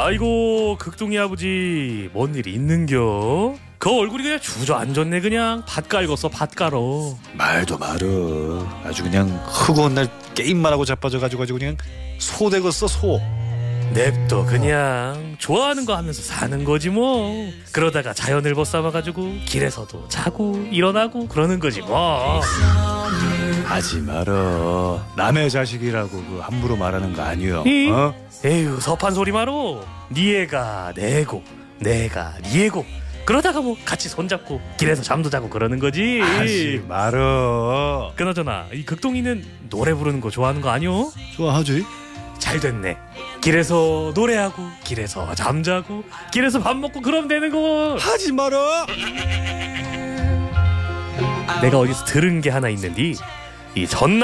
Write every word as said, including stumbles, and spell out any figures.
아이고 극동이 아버지 뭔 일 있는겨? 그 얼굴이 그냥 주저앉았네. 그냥 밭 깔궜어 밭 깔어. 말도 말어. 아주 그냥 허구한 날 게임만 하고 자빠져가지고 가지고 그냥 소 되겠어 소. 냅둬 그냥 좋아하는 거 하면서 사는 거지 뭐. 그러다가 자연을 벗삼아가지고 길에서도 자고 일어나고 그러는 거지 뭐. 하지 말어. 남의 자식이라고 그 함부로 말하는 거 아니여. 이? 어? 에휴 섭한 소리 마로. 니 애가 내고 내가 니 애고 그러다가 뭐 같이 손잡고 길에서 잠도 자고 그러는 거지. 하지 말어. 그나저나 이 극동이는 노래 부르는 거 좋아하는 거 아니오? 좋아하지? 잘 됐네. 길에서 노래하고 길에서 잠자고 길에서 밥 먹고 그러면 되는 거. 하지 말어. 내가 어디서 들은 게 하나 있는데 이 전남